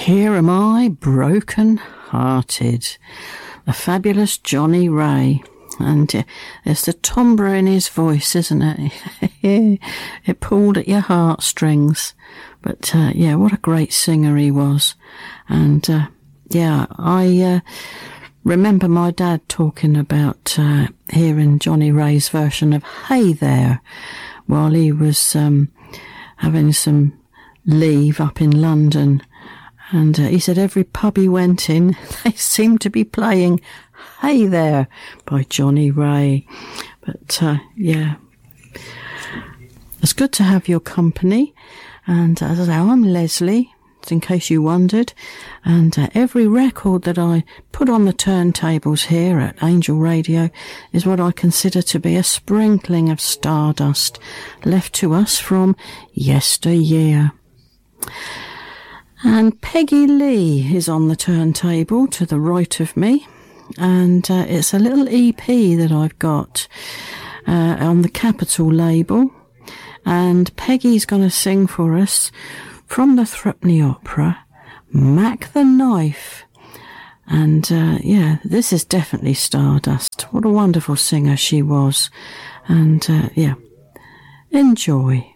Here Am I Broken Hearted, the fabulous Johnny Ray. And there's the timbre in his voice, isn't it? It pulled at your heartstrings. But yeah, what a great singer he was. And yeah, I remember my dad talking about hearing Johnny Ray's version of Hey There while he was having some leave up in London. And he said every pub he went in, they seemed to be playing Hey There by Johnny Ray. But yeah, it's good to have your company. And as I say, I'm Leslie, in case you wondered. And every record that I put on the turntables here at Angel Radio is what I consider to be a sprinkling of stardust left to us from yesteryear. And Peggy Lee is on the turntable to the right of me. And it's a little EP that I've got on the Capitol label. And Peggy's going to sing for us from the Thrupney Opera, Mac the Knife. And yeah, this is definitely stardust. What a wonderful singer she was. And yeah, enjoy.